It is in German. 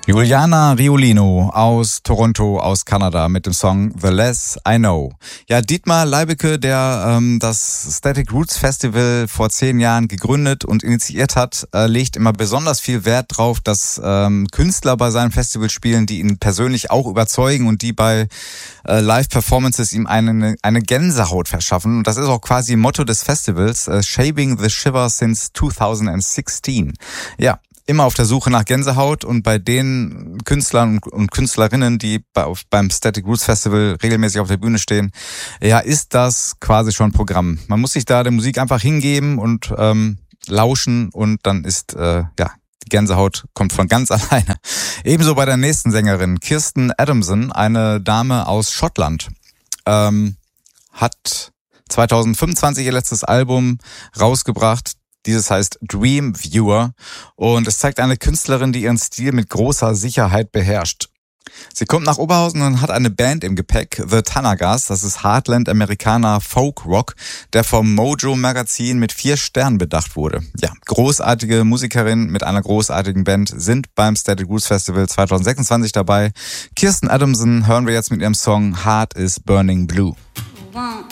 Juliana Riolino aus Toronto, aus Kanada mit dem Song The Less I Know. Ja, Dietmar Leibeke, der das Static Roots Festival vor 10 Jahren gegründet und initiiert hat, legt immer besonders viel Wert drauf, dass Künstler bei seinen Festivals spielen, die ihn persönlich auch überzeugen und die bei Live-Performances ihm eine Gänsehaut verschaffen. Und das ist auch quasi Motto des Festivals, Shaving the Shiver since 2016. Ja. Immer auf der Suche nach Gänsehaut, und bei den Künstlern und Künstlerinnen, die beim Static Roots Festival regelmäßig auf der Bühne stehen, ja, ist das quasi schon Programm. Man muss sich da der Musik einfach hingeben und lauschen, und dann ist die Gänsehaut kommt von ganz alleine. Ebenso bei der nächsten Sängerin, Kirsten Adamson, eine Dame aus Schottland, hat 2025 ihr letztes Album rausgebracht. Dieses heißt Dream Viewer, und es zeigt eine Künstlerin, die ihren Stil mit großer Sicherheit beherrscht. Sie kommt nach Oberhausen und hat eine Band im Gepäck, The Tanagas. Das ist Heartland-Amerikaner Folk-Rock, der vom Mojo Magazin mit 4 Sternen bedacht wurde. Ja, großartige Musikerin mit einer großartigen Band sind beim Static Roots Festival 2026 dabei. Kirsten Adamson hören wir jetzt mit ihrem Song Heart is Burning Blue. 1,